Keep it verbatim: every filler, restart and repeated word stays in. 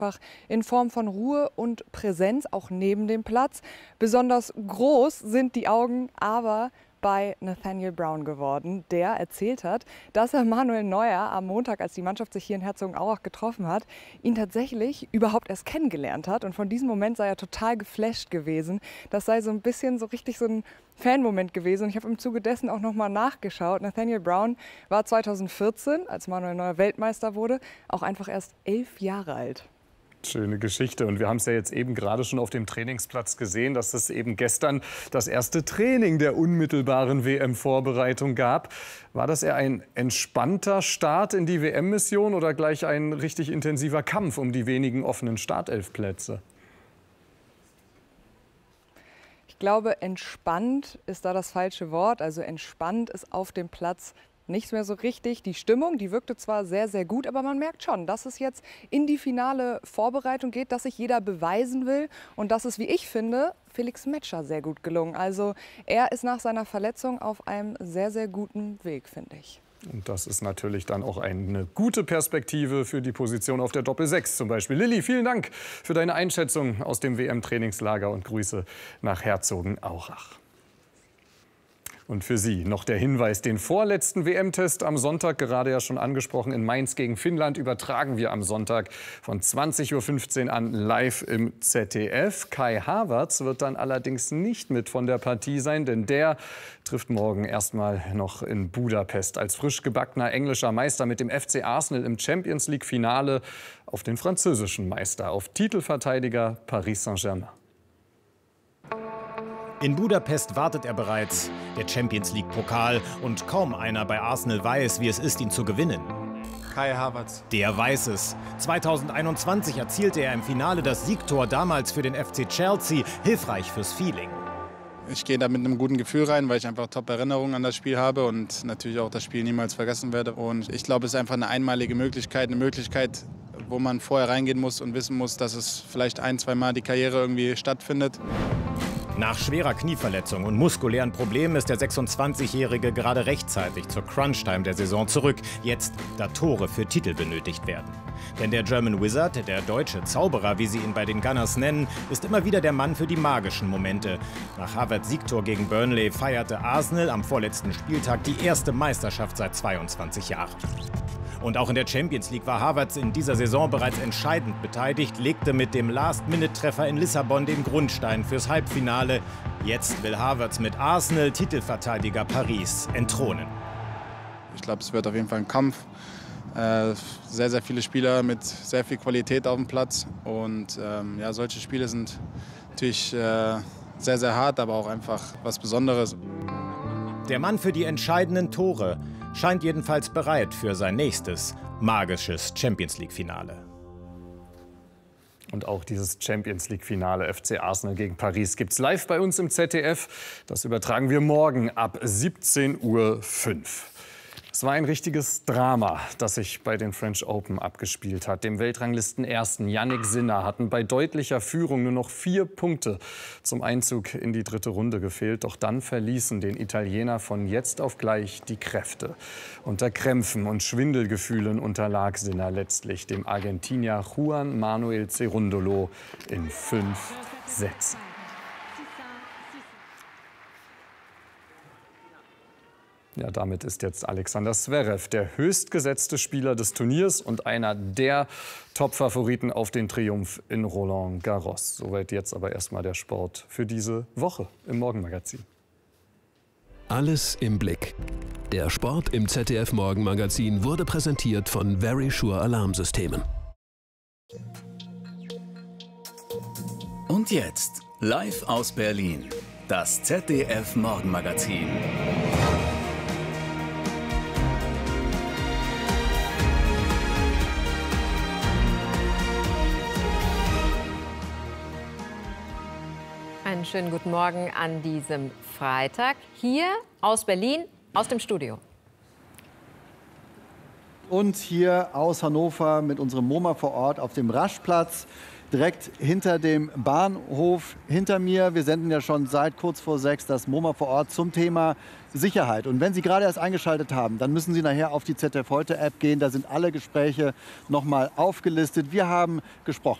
in Form von Ruhe und Präsenz, auch neben dem Platz. Besonders groß sind die Augen aber bei Nathaniel Brown geworden, der erzählt hat, dass er Manuel Neuer am Montag, als die Mannschaft sich hier in Herzogenaurach getroffen hat, ihn tatsächlich überhaupt erst kennengelernt hat. Und von diesem Moment sei er total geflasht gewesen. Das sei so ein bisschen so richtig so ein Fanmoment gewesen. Und ich habe im Zuge dessen auch noch mal nachgeschaut. Nathaniel Brown war zweitausendvierzehn, als Manuel Neuer Weltmeister wurde, auch einfach erst elf Jahre alt. Schöne Geschichte. Und wir haben es ja jetzt eben gerade schon auf dem Trainingsplatz gesehen, dass es eben gestern das erste Training der unmittelbaren W M-Vorbereitung gab. War das eher ein entspannter Start in die W M-Mission oder gleich ein richtig intensiver Kampf um die wenigen offenen Startelfplätze? Ich glaube, entspannt ist da das falsche Wort. Also entspannt ist auf dem Platz nichts mehr so richtig. Die Stimmung, die wirkte zwar sehr, sehr gut, aber man merkt schon, dass es jetzt in die finale Vorbereitung geht, dass sich jeder beweisen will. Und das ist, wie ich finde, Felix Metscher sehr gut gelungen. Also er ist nach seiner Verletzung auf einem sehr, sehr guten Weg, finde ich. Und das ist natürlich dann auch eine gute Perspektive für die Position auf der Doppel sechs zum Beispiel. Lilly, vielen Dank für deine Einschätzung aus dem W M-Trainingslager und Grüße nach Herzogenaurach. Und für Sie noch der Hinweis, den vorletzten W M-Test am Sonntag, gerade ja schon angesprochen, in Mainz gegen Finnland, übertragen wir am Sonntag von zwanzig Uhr fünfzehn an live im Z D F. Kai Havertz wird dann allerdings nicht mit von der Partie sein, denn der trifft morgen erstmal noch in Budapest als frisch gebackener englischer Meister mit dem F C Arsenal im Champions-League-Finale auf den französischen Meister, auf Titelverteidiger Paris Saint-Germain. In Budapest wartet er bereits, der Champions-League-Pokal. Und kaum einer bei Arsenal weiß, wie es ist, ihn zu gewinnen. Kai Havertz. Der weiß es. zweitausendeinundzwanzig erzielte er im Finale das Siegtor, damals für den F C Chelsea, hilfreich fürs Feeling. Ich gehe da mit einem guten Gefühl rein, weil ich einfach Top-Erinnerungen an das Spiel habe und natürlich auch das Spiel niemals vergessen werde. Und ich glaube, es ist einfach eine einmalige Möglichkeit, eine Möglichkeit, wo man vorher reingehen muss und wissen muss, dass es vielleicht ein, zwei Mal die Karriere irgendwie stattfindet. Nach schwerer Knieverletzung und muskulären Problemen ist der sechsundzwanzigjährige gerade rechtzeitig zur Crunch-Time der Saison zurück. Jetzt, da Tore für Titel benötigt werden. Denn der German Wizard, der deutsche Zauberer, wie sie ihn bei den Gunners nennen, ist immer wieder der Mann für die magischen Momente. Nach Havertz' Siegtor gegen Burnley feierte Arsenal am vorletzten Spieltag die erste Meisterschaft seit zweiundzwanzig Jahren. Und auch in der Champions League war Havertz in dieser Saison bereits entscheidend beteiligt, legte mit dem Last-Minute-Treffer in Lissabon den Grundstein fürs Halbfinale. Jetzt will Havertz mit Arsenal Titelverteidiger Paris entthronen. Ich glaube, es wird auf jeden Fall ein Kampf. Äh, sehr, sehr viele Spieler mit sehr viel Qualität auf dem Platz. Und ähm, ja, solche Spiele sind natürlich äh, sehr, sehr hart, aber auch einfach was Besonderes. Der Mann für die entscheidenden Tore scheint jedenfalls bereit für sein nächstes magisches Champions-League-Finale. Und auch dieses Champions-League-Finale F C Arsenal gegen Paris gibt's live bei uns im Z D F. Das übertragen wir morgen ab siebzehn Uhr fünf. Es war ein richtiges Drama, das sich bei den French Open abgespielt hat. Dem Weltranglisten-Ersten Jannik Sinner hatten bei deutlicher Führung nur noch vier Punkte zum Einzug in die dritte Runde gefehlt. Doch dann verließen den Italiener von jetzt auf gleich die Kräfte. Unter Krämpfen und Schwindelgefühlen unterlag Sinner letztlich dem Argentinier Juan Manuel Cerundolo in fünf Sätzen. Ja, damit ist jetzt Alexander Zverev der höchstgesetzte Spieler des Turniers und einer der Top-Favoriten auf den Triumph in Roland Garros. Soweit jetzt aber erstmal der Sport für diese Woche im Morgenmagazin. Alles im Blick. Der Sport im Z D F Morgenmagazin wurde präsentiert von Verisure Alarmsystemen. Und jetzt, live aus Berlin, das Z D F Morgenmagazin. Einen schönen guten Morgen an diesem Freitag. Hier aus Berlin, aus dem Studio. Und hier aus Hannover mit unserem MoMA vor Ort auf dem Raschplatz, direkt hinter dem Bahnhof hinter mir. Wir senden ja schon seit kurz vor sechs das MoMA vor Ort zum Thema Sicherheit. Und wenn Sie gerade erst eingeschaltet haben, dann müssen Sie nachher auf die Z D F Heute App gehen. Da sind alle Gespräche noch mal aufgelistet. Wir haben gesprochen